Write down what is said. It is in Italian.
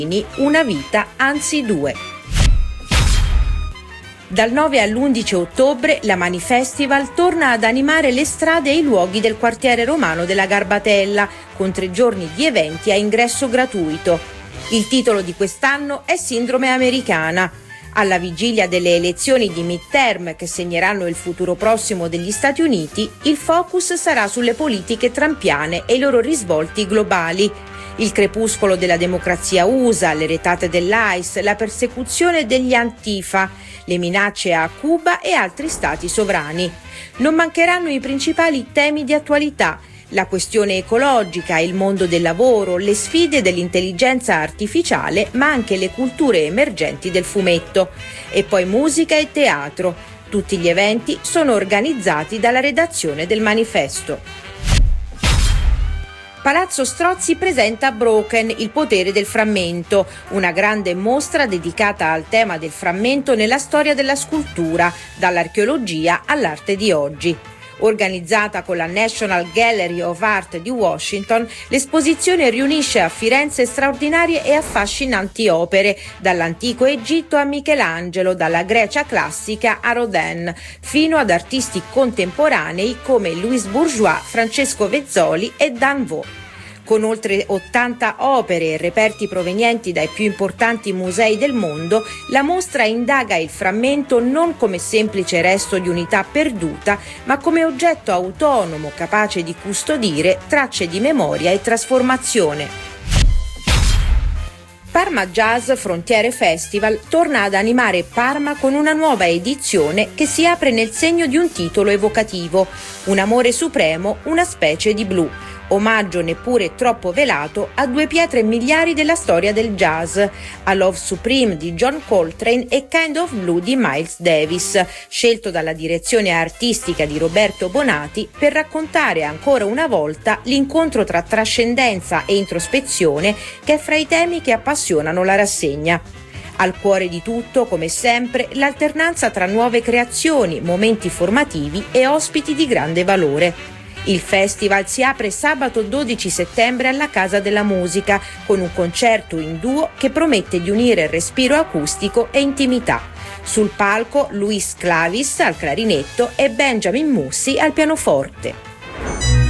Una vita, anzi due. Dal 9 all'11 ottobre la Manifestival torna ad animare le strade e i luoghi del quartiere romano della Garbatella, con 3 giorni di eventi a ingresso gratuito. Il titolo di quest'anno è Sindrome americana. Alla vigilia delle elezioni di midterm che segneranno il futuro prossimo degli Stati Uniti, il focus sarà sulle politiche trumpiane e i loro risvolti globali. Il crepuscolo della democrazia USA, le retate dell'ICE, la persecuzione degli Antifa, le minacce a Cuba e altri stati sovrani. Non mancheranno i principali temi di attualità: la questione ecologica, il mondo del lavoro, le sfide dell'intelligenza artificiale, ma anche le culture emergenti del fumetto. E poi musica e teatro. Tutti gli eventi sono organizzati dalla redazione del Manifesto. Palazzo Strozzi presenta Broken, il potere del frammento, una grande mostra dedicata al tema del frammento nella storia della scultura, dall'archeologia all'arte di oggi. Organizzata con la National Gallery of Art di Washington, l'esposizione riunisce a Firenze straordinarie e affascinanti opere, dall'antico Egitto a Michelangelo, dalla Grecia classica a Rodin, fino ad artisti contemporanei come Louis Bourgeois, Francesco Vezzoli e Dan Vaux. Con oltre 80 opere e reperti provenienti dai più importanti musei del mondo, la mostra indaga il frammento non come semplice resto di unità perduta, ma come oggetto autonomo capace di custodire tracce di memoria e trasformazione. Parma Jazz Frontiere Festival torna ad animare Parma con una nuova edizione che si apre nel segno di un titolo evocativo: Un amore supremo, una specie di blu. Omaggio neppure troppo velato a 2 pietre miliari della storia del jazz, a Love Supreme di John Coltrane e Kind of Blue di Miles Davis, scelto dalla direzione artistica di Roberto Bonati per raccontare ancora una volta l'incontro tra trascendenza e introspezione che è fra i temi che appassionano la rassegna. Al cuore di tutto, come sempre, l'alternanza tra nuove creazioni, momenti formativi e ospiti di grande valore. Il festival si apre sabato 12 settembre alla Casa della Musica con un concerto in duo che promette di unire respiro acustico e intimità. Sul palco Luis Clavis al clarinetto e Benjamin Mussi al pianoforte.